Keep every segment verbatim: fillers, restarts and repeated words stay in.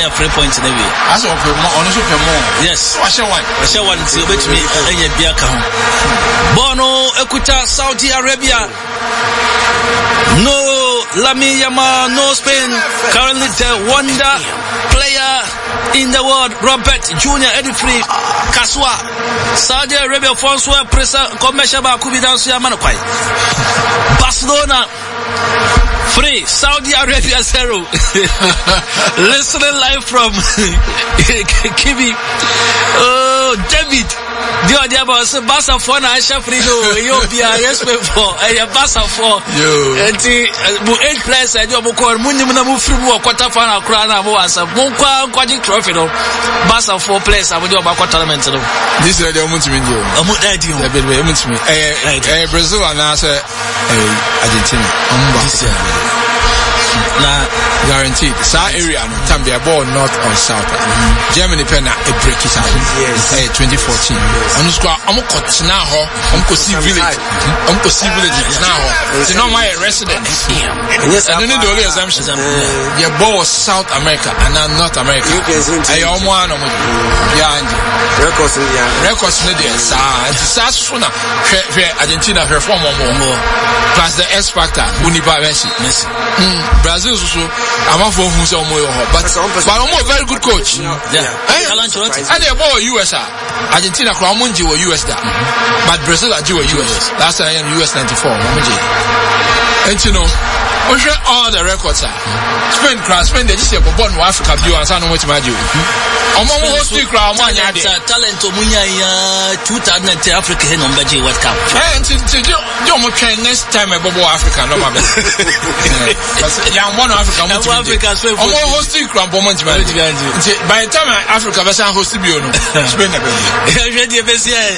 a free point in the way. As of honestly, yes, I shall one. I shall one to bet me a Biaka. Bono Ekuta, Saudi Arabia. No Lamine Yamal, no Spain. Currently the wonder player in the world, Robert Junior Edifree Kaswa. Saudi Arabia François Pressa commercial Bakubi Dansu Yamanakwai. Barcelona three, Saudi Arabia zero. Listening live from Kibi. Oh, David. The idea about Bassa for na Aisha Frido, you be a respect for a Bassa for and the eight players and your book or Munimuna Mufu quarter final crown and was a Munqua quadric trophy. Bassa four players, I would do about quarter tournament. This is the Muntimin. A good idea. Brazil and answer Argentina. Now, guaranteed. South area, Tambia ball north or south. Mm-hmm. Germany penna a break is out. Yes. Uh, twenty fourteen. I'm squad. I'm got now. I'm going to village. I'm going to village now. It's not my residence. Yes. And then the only assumption. Your ball was South America and not North America. I am one of yeah. Records in the records in the South Suna. Argentina her form more. Plus the X factor. Unipa Messi. Brazil also, I'm not for who's on my but but I'm a very good coach. Yeah, and they're more U S. Argentina, Kramunji were U S that, but Brazil are U S. Last time U S ninety-four. And you know, we share all the records. Spain, cross Spain, they just say, but born Africa, you and San Much Maju. I'm almost two crown one year. Talent to Munya, two thousand Africa, no budget, what come? And don't train next time a Bobo Africa, no matter. Young one Africa, Africa, so I'm almost two crown for Munch Maju. By the time Africa was a host to be on Spain, already a best year.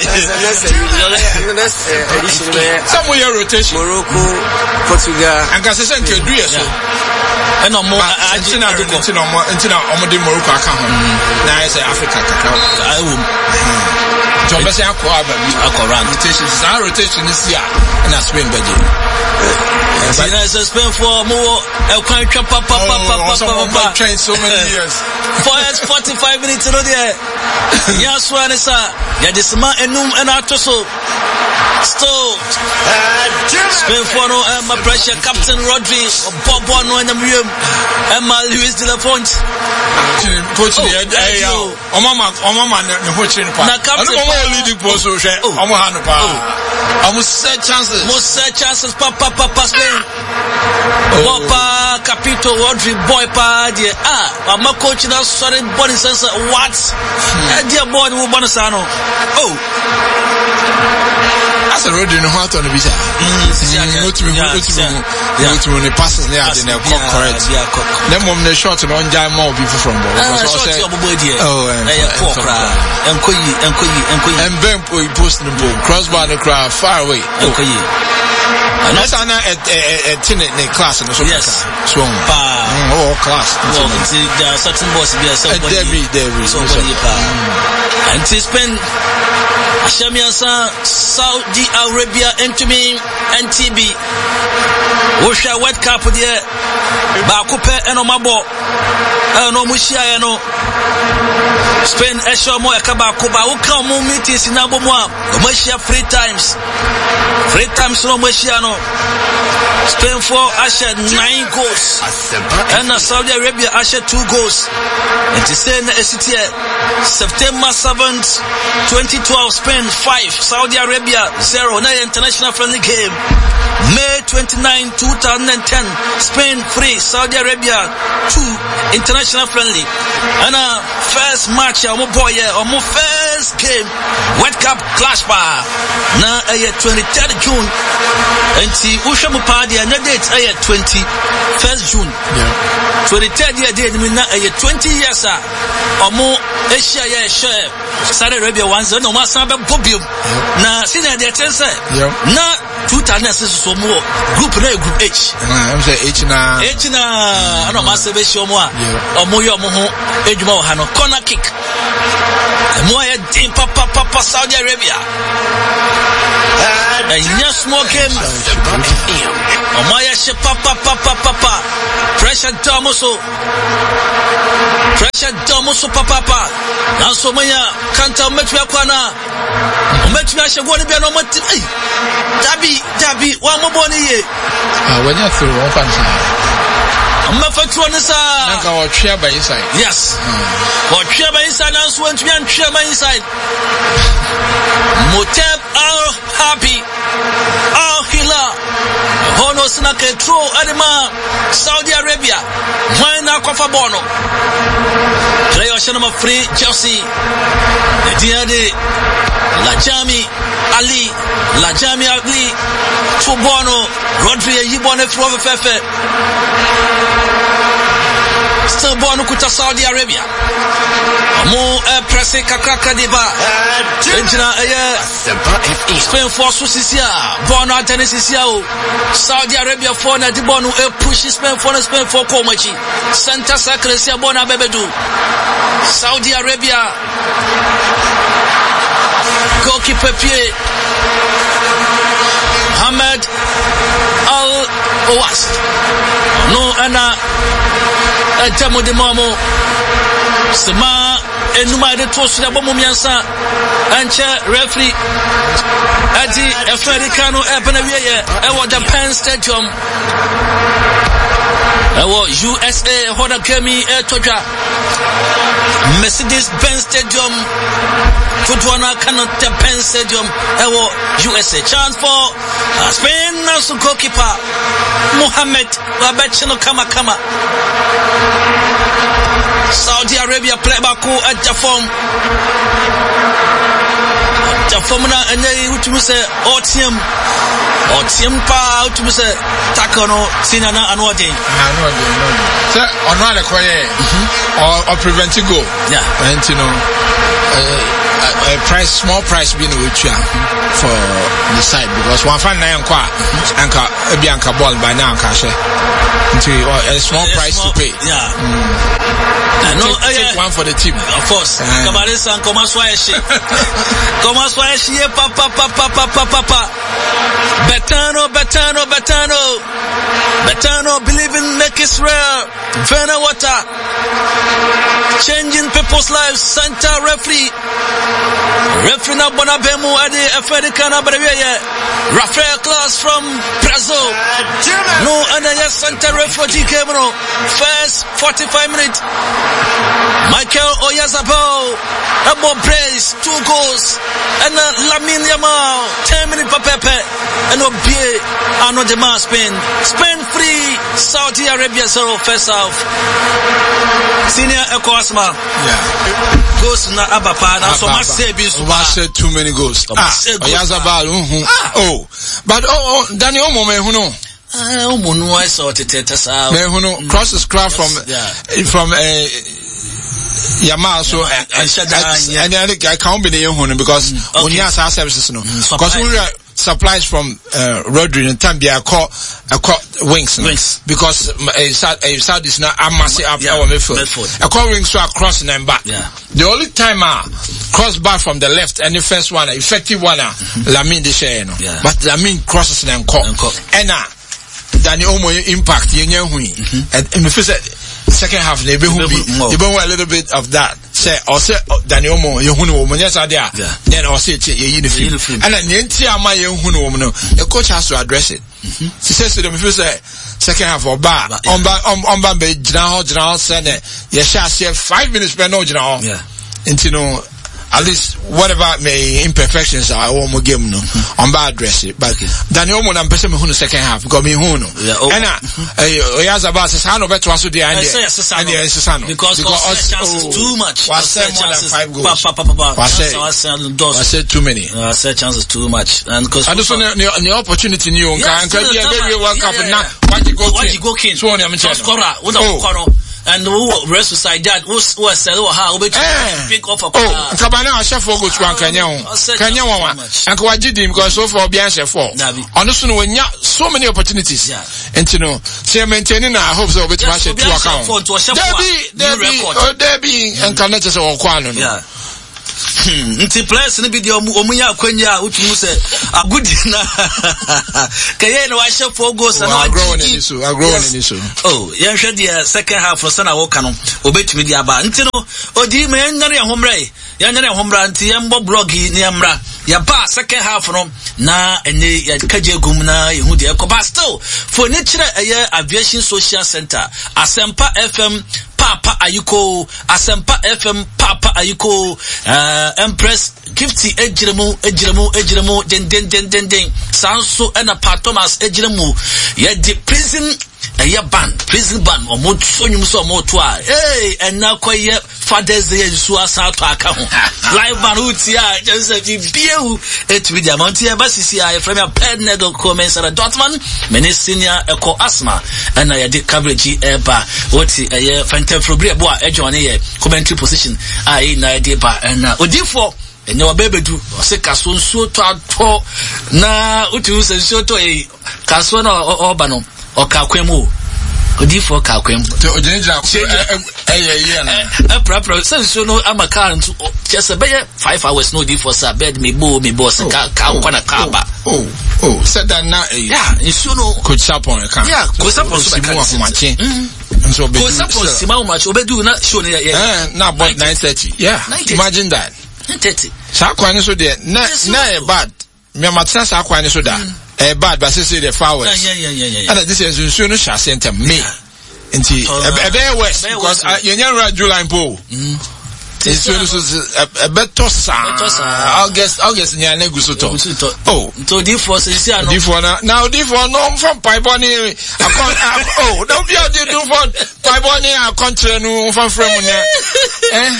Somewhere rotation, Morocco, Portugal, and Gassassan to do so. And no more Argentina to continue until I'm the Morocco account. Now I say Africa. I will. John Bessie Aqua, rotation, our rotation is here, and that's been budget. And I suspend for more. I'll quite chop up, up, up, up, up, train so many years. For forty-five minutes to there. Yes, one is a Yadisma and Num and Artoso. Still, Spain for no Emma pressure, Captain Rodri, Bob Bono and the Miriam, Emma Luis de la Font. Coach, oh, Mama, oh, Mama, the Hutchin Park. I don't know leading post, oh, I must say chances, most say chances, Papa, Papa, Spain. Papa, Capito, Rodri, boy, pa, dear. Ah, I'm a coach now, sorry, body sensor, what? And dear boy, who Bonasano. Oh. That's a road in the heart on the visa. Go to me, go to me, go to me, passes there, and they're correct. Then, when they short and on jam more people from Bob. Oh, and Koyi, and Koyi, and Koyi, and Ben posting the book, crossbar the crowd far away. Okay. And that's an a tenant class in the yes. So, oh, class. Well, the certain boss be a Debbie, Debbie, and to spend Shamiasa, Saudi Arabia, and to me, and T B. Wusha World Cup there, Bakupe and Omabo, and Omushia, and Spain, Eshomo, Kabakuba, who come meetings in Abomwa, Omushia three times, three times no Mushiano. Spain for Asher nine goals, and Saudi Arabia Asher two goals. And to say in the September seventh, twenty twelve, Spain five, Saudi Arabia zero, nine international friendly game. May twenty-ninth, twenty ten, Spain three, Saudi Arabia two, international friendly. And uh, first match, our boy, our first game, World Cup clash bar. Now, uh, twenty-third June, and see Ushamu Party, and the date, uh, twenty-first June. Yeah. twenty-third year, date, I mean, uh, twenty years, uh, or more, Asia, yeah, sure. Saudi Arabia once, no more, some Bobium. Now, see that they're ten, now, two thousand so more, group A, group H. I'm saying H now. H now, I don't know, Master Besho Moa, or Moyo Moho, Edmo Hano, corner kick. Moya Dim Papa Papa Saudi Arabia. And yes, more game. Omaya Papa Papa Papa. Pressure Tomoso. Pressure mo so papa na so manya kanta metu akwana metu ahye go ne bia no mati ai dabi dabi wa mo boni ye ah wanya through one fan Mafatu on sa Nanka wa twa by inside. Yes. Wa twa by inside and so ntumi antwa by inside. Motab al happy. Al hila. Hono sina control adema Saudi Arabia. Mwana kofa bono. Player shana free Chelsea. Diade Lajami Ali Lajami Ali Tubono Rodri yibone from Fefe. Still born kuta Saudi Arabia. Mo uh, presse kakaka diba. Enjina eye. Spain for Susisia. Born at Tennessee. Saudi Arabia for na di born e push Spain for Spain for Komachi. Santa Sacrecia born a bebedu. Saudi Arabia. Goalkeeper Pierre Ahmed Al Owast. No ana Ajamo de Mamo Sama Enuma de Tosu Bomo Miansa Anche referee Adi Africano Ebenewie Ewo the Penn Stadium Ewo U S A Hoda Kemi Etoja Mercedes Benz Stadium Futwana cannot the Penn Stadium Ewo U S A chance for Spain Nasu goalkeeper Mohamed Wabechino Kama Kama Saudi Arabia play back at the form the formula and they would say Otium Otium pa to say Takono Sinana and what day sir on one or or prevent to go yeah and you know a price small price being with you for the side because one fan nine kwa anka bianca ball by now cash into a small price to pay yeah mm. no take, take one for the team of course Kabalisa and Koma Swayeshi Koma Swayeshi papa papa papa papa Betano Betano Betano Betano believe in make Israel Vena water changing people's lives Santa referee referee na Bonabemu Adi Africana Brevia Rafael Claus from Brazil no and yes Santa referee came no first forty-five minutes Michael Oyarzabal Abo brace two goals and uh, Lamine Yamal ten minutes per pepe and Obie ano de man Spain Spain free Saudi Arabia zero first half senior Ekosma yeah goals na abapa na so much say be so much too many goals ah Oyarzabal oh but oh, oh Daniel Omo hu no ah Omo no I saw tete sa me hu no crosses craft from yeah. from uh, Yamal so and and I can't be the young because when you have services no because we are supplies from uh, Rodri and Tambia call a call wings, no? Wings because a a Saudi is not a massive up our midfield a call wings so across and back yeah the only time uh, cross back from the left and the first one effective one uh, mm-hmm. Lamine the share no yeah. But Lamine crosses and call and uh Dani Omo impact yenye hui and me feel second half they be you be a little bit of that say or say Dani Omo you hunu omo yes there then or say ye uniform and then yenti ama ye hunu omo no the coach has to address it she says to them if you say second half or bar on ba on ba be jina ho jina ho say ye sha say five minutes per no jina ho yeah into no at least whatever may imperfections are all more game no on bad address it but Daniel Omo na person me hu no second half because me hu no and uh Oyarzabal says how no better so there and there because because chances too much was say more than five goals was say too many I say chances too much and because and so the opportunity new can can be a World Cup now what you go what you go king so on am scorer what and who rest beside that who was said oh how we pick up a oh Kabana a chef for go to Kenya Kenya one and ko agidi because so for obi an chef for ono so no nya so many opportunities and you know say maintaining our hopes of it match to account Debbie Debbie oh Debbie and connect us all kwano no nti players ni bi de omu ya kwanya utumu se agudi na kaye na wa hye four goals na wa grow on any so I grow on any so oh yen hwe de second half no na wo ka no obetumi de aba nti no odi me yen nare homrai yen nare homra nti yen bo blog ni amra ya ba second half no na ene ya kaje gum na yehu de ekoba still for nature eye aviation social center Asempa F M Papa Ayuko Asempa F M Papa Ayuko uh, Empress Gifty ejiremu ejiremu ejiremu den den den den den Sanso and a Pat Thomas ejiremu ye the prison eye ban prison ban omo sonyum so omo to a hey and na kwaye Father's Day so asa to aka ho live ban uti a just say bieu etwi dia monti e basisi a from your pednego comments at Dortmund many senior eco asthma and na ye the coverage e ba oti eye fantafrobri bo a ejo ne ye commentary position a na ye ba na odifo enye wa bebedu o se kaso nsuo to ato na utu se nsuo to e kaso na oba no o ka kwemu odifo ka kwemu te ojenja eh eh na eh prapra se nsuo no amaka ntu just be five hours no odifo sa bed me bo me boss ka ka kwa na ka ba oh oh said that na eh yeah nsuo no coach sapon ka yeah coach sapon so ka mache nso be coach sapon sima mache obedu na show ne eh na about nine thirty yeah imagine that nine thirty sa kwa ni so de na na e bad me matena sa kwa ni so da e bad but say the flowers yeah yeah yeah yeah and this is nsuo no sha center me nti e be west because yenya July po nsuo no so e better sa August August nya na guso to oh to di for say see di for na now di for no from pipe ni akon oh don't be out do for pipe ni akontre no from from ne eh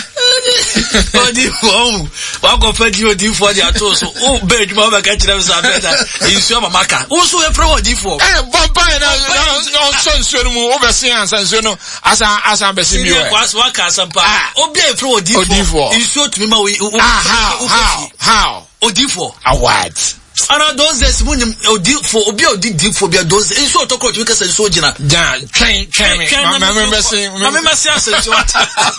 odi for wa go fe di odi for di ato so o be djuma ba ka kire so abeta nsuo mamaka wo so e pro odi for eh bomba na no so nsuo no mu o be se ansa nsuo no asa asa be se mi we kwa so ka asampa o be e pro odi for nsuo tumi ma we how how how odi for award ana those days mun odi for obi odi di for bia those nsuo to coach we ka se nsuo gina ja train train me remember saying remember saying asenti wata